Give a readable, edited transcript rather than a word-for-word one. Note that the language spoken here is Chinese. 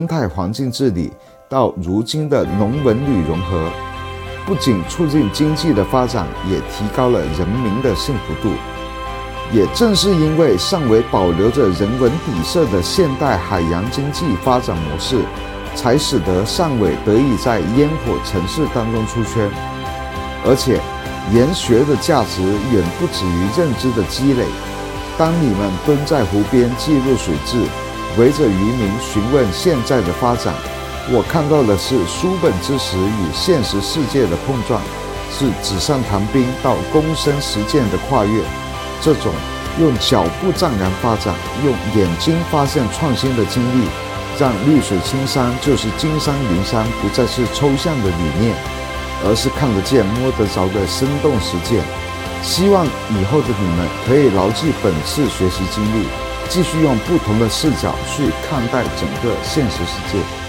生态环境治理到如今的农文旅融合，不仅促进经济的发展，也提高了人民的幸福度。也正是因为尚未保留着人文底色的现代海洋经济发展模式，才使得汕尾得以在烟火城市当中出圈。而且研学的价值远不止于认知的积累。当你们蹲在湖边记录水质，围着渔民询问现在的发展，我看到的是书本知识与现实世界的碰撞，是纸上谈兵到躬身实践的跨越。这种用脚步丈量发展，用眼睛发现创新的经历，让绿水青山就是金山银山不再是抽象的理念，而是看得见摸得着的生动实践。希望以后的你们可以牢记本次学习经历，继续用不同的视角去看待整个现实世界。